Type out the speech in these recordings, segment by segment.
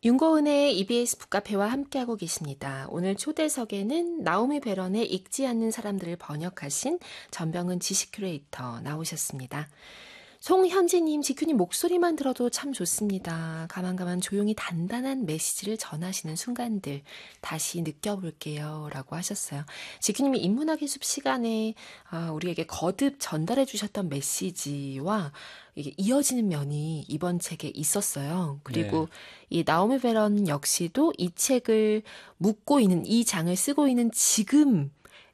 윤고은의 EBS 북카페와 함께하고 계십니다. 오늘 초대석에는 나오미 베런의 읽지 않는 사람들을 번역하신 전병은 지식 큐레이터 나오셨습니다. 송현지님, 지큐님 목소리만 들어도 참 좋습니다. 가만가만 조용히 단단한 메시지를 전하시는 순간들 다시 느껴볼게요 라고 하셨어요. 지큐님이 인문학의 숲 시간에 우리에게 거듭 전달해 주셨던 메시지와 이게 이어지는 면이 이번 책에 있었어요. 그리고 이 나오미 베런 역시도 이 책을 묻고 있는, 이 장을 쓰고 있는 지금에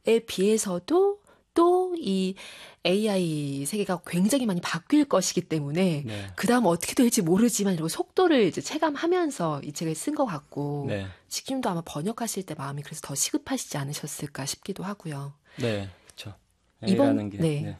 비해서도 또 이 AI 세계가 굉장히 많이 바뀔 것이기 때문에 그 다음 어떻게 될지 모르지만 이러고 속도를 이제 체감하면서 이 책을 쓴 것 같고 지금도 아마 번역하실 때 마음이 그래서 더 시급하시지 않으셨을까 싶기도 하고요. 네, 그렇죠. AI라는 게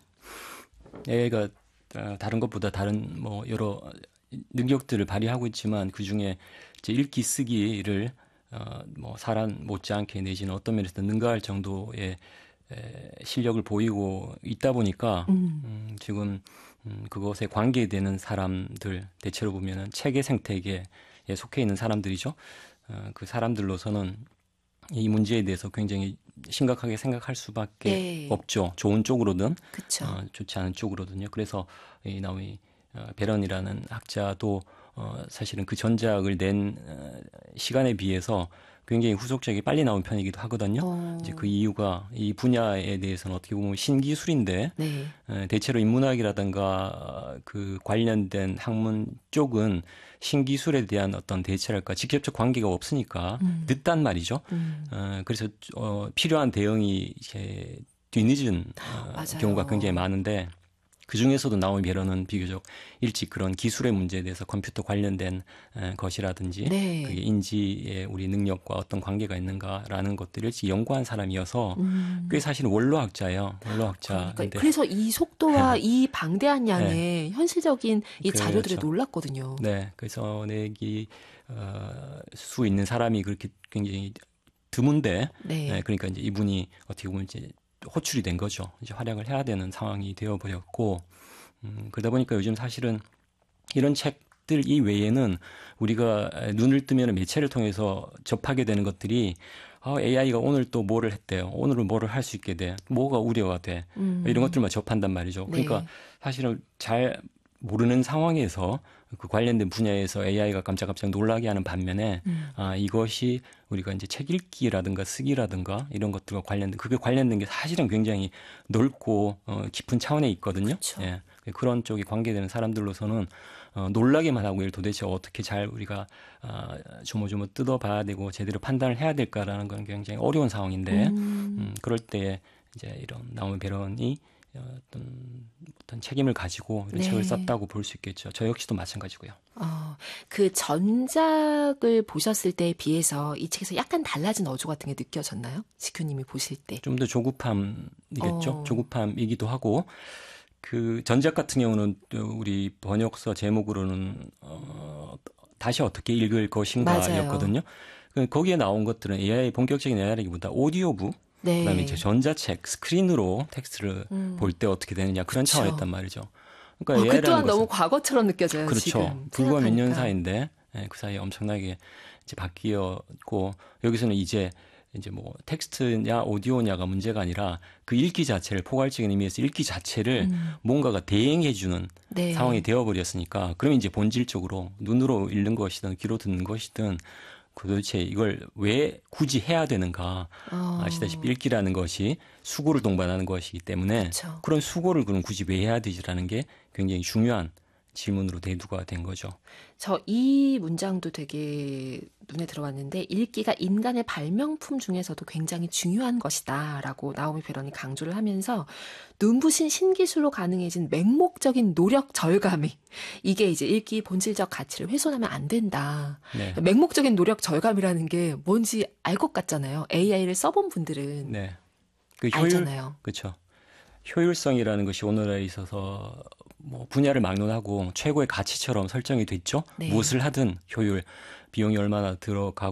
AI가 다른 것보다 다른 뭐 여러 능력들을 발휘하고 있지만 그 중에 이제 읽기 쓰기를 뭐 사람 못지않게 내지는 어떤 면에서 능가할 정도의 실력을 보이고 있다 보니까 지금 그것에 관계되는 사람들 대체로 보면은 체계 생태계에 속해 있는 사람들이죠. 그 사람들로서는 이 문제에 대해서 굉장히 심각하게 생각할 수밖에 없죠. 좋은 쪽으로든 좋지 않은 쪽으로든요. 그래서 이 나오미 베런이라는 학자도 사실은 그 전작을 낸 시간에 비해서 굉장히 후속작이 빨리 나온 편이기도 하거든요. 이제 그 이유가 이 분야에 대해서는 어떻게 보면 신기술인데 대체로 인문학이라든가 그 관련된 학문 쪽은 신기술에 대한 어떤 대체랄까 직접적 관계가 없으니까 늦단 말이죠. 그래서 필요한 대응이 이제 뒤늦은 경우가 굉장히 많은데 그 중에서도 나오미 베런은 비교적 일찍 그런 기술의 문제에 대해서 컴퓨터 관련된 것이라든지 그게 인지의 우리 능력과 어떤 관계가 있는가라는 것들을 일찍 연구한 사람이어서 꽤 사실 원로학자예요. 원로학자. 그래서 이 속도와 이 방대한 양의 현실적인 이 자료들에 놀랐거든요. 네, 그래서 내기 수 있는 사람이 그렇게 굉장히 드문데, 그러니까 이제 이분이 어떻게 보면 이제 호출이 된 거죠. 이제 활약을 해야 되는 상황이 되어버렸고, 그러다 보니까 요즘 사실은 이런 책들 이외에는 우리가 눈을 뜨면 매체를 통해서 접하게 되는 것들이 AI가 오늘 또 뭐를 했대요. 오늘은 뭐를 할 수 있게 돼. 뭐가 우려가 돼. 이런 것들만 접한단 말이죠. 그러니까 사실은 잘 모르는 상황에서 그 관련된 분야에서 AI가 깜짝깜짝 놀라게 하는 반면에 이것이 우리가 이제 책 읽기라든가 쓰기라든가 이런 것들과 그게 관련된 게 사실은 굉장히 넓고 깊은 차원에 있거든요. 예. 그런 쪽이 관계되는 사람들로서는 놀라기만 하고 이걸 도대체 어떻게 잘 우리가 조모조모 뜯어봐야 되고 제대로 판단을 해야 될까라는 건 굉장히 어려운 상황인데 그럴 때 이제 이런 나오미 베런이 어떤 책임을 가지고 이런 책을 썼다고 볼 수 있겠죠. 저 역시도 마찬가지고요. 그 전작을 보셨을 때에 비해서 이 책에서 약간 달라진 어조 같은 게 느껴졌나요? 지큐님이 보실 때. 좀 더 조급함이겠죠. 조급함이기도 하고 그 전작 같은 경우는 우리 번역서 제목으로는 다시 어떻게 읽을 것인가였거든요. 거기에 나온 것들은 AI 본격적인 AI라기보다 오디오북 그다음에 이제 전자책 스크린으로 텍스트를 볼 때 어떻게 되느냐 그런 차원이었단 말이죠. 그러니까 그 또한 너무 과거처럼 느껴져요. 그렇죠. 지금 불과 몇 년 사이인데 그 사이에 엄청나게 이제 바뀌었고 여기서는 이제 뭐 텍스트냐 오디오냐가 문제가 아니라 그 읽기 자체를 포괄적인 의미에서 읽기 자체를 뭔가가 대행해주는 상황이 되어버렸으니까 그러면 이제 본질적으로 눈으로 읽는 것이든 귀로 듣는 것이든 도대체 이걸 왜 굳이 해야 되는가 아시다시피 읽기라는 것이 수고를 동반하는 것이기 때문에 그런 수고를 그럼 굳이 왜 해야 되지라는 게 굉장히 중요한 질문으로 대두가 된 거죠. 저 이 문장도 되게 눈에 들어왔는데 읽기가 인간의 발명품 중에서도 굉장히 중요한 것이다 라고 나오미 베런이 강조를 하면서 눈부신 신기술로 가능해진 맹목적인 노력 절감이 이게 이제 읽기 본질적 가치를 훼손하면 안 된다. 맹목적인 노력 절감이라는 게 뭔지 알 것 같잖아요. AI를 써본 분들은 그 알잖아요. 그렇죠. 효율성이라는 것이 오늘날에 있어서 뭐 분야를 막론하고 최고의 가치처럼 설정이 됐죠. 무엇을 하든 효율, 비용이 얼마나 들어가고